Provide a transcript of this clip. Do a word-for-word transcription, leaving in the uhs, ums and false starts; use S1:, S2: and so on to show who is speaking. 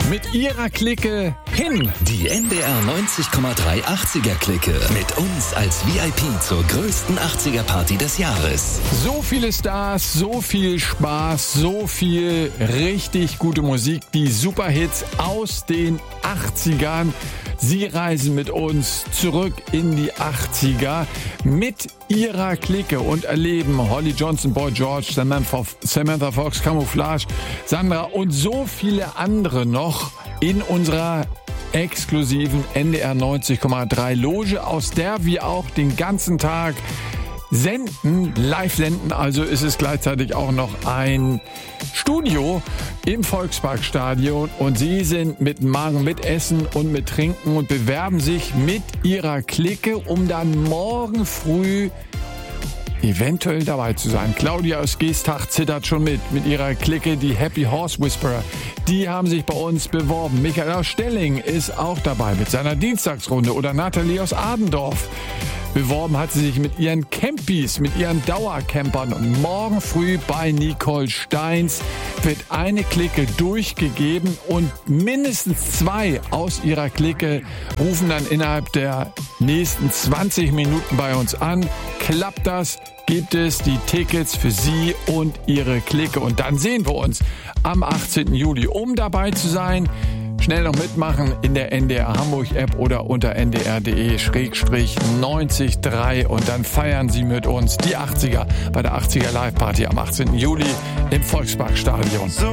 S1: mit ihrer Clique hin.
S2: Die N D R neunzig Komma drei achtziger-Clique. Mit uns als V I P zur größten achtziger-Party des Jahres.
S1: So viele Stars, so viel Spaß, so viel richtig gute Musik. Die Superhits aus den achtzigern. Sie reisen mit uns zurück in die achtziger mit ihrer Clique und erleben Holly Johnson, Boy George, Samantha, Samantha Fox, Camouflage, Sandra und so viele andere noch in unserer exklusiven N D R neunzig Komma drei Loge, aus der wir auch den ganzen Tag senden, live senden. Also ist es gleichzeitig auch noch ein Studio im Volksparkstadion und Sie sind mit Magen, mit Essen und mit Trinken und bewerben sich mit Ihrer Clique, um dann morgen früh eventuell dabei zu sein. Claudia aus Geestach zittert schon mit, mit ihrer Clique, die Happy Horse Whisperer. Die haben sich bei uns beworben. Michael aus Stelling ist auch dabei mit seiner Dienstagsrunde oder Nathalie aus Adendorf. Beworben hat sie sich mit ihren Campis, mit ihren Dauercampern. Und morgen früh bei Nicole Steins wird eine Clique durchgegeben und mindestens zwei aus ihrer Clique rufen dann innerhalb der nächsten zwanzig Minuten bei uns an. Klappt das, gibt es die Tickets für Sie und Ihre Clique. Und dann sehen wir uns am achtzehnten Juli. Um dabei zu sein, schnell noch mitmachen in der N D R Hamburg App oder unter n d r punkt d e schrägstrich neunzig drei und dann feiern Sie mit uns die achtziger bei der achtziger Live Party am achtzehnten Juli im Volksparkstadion.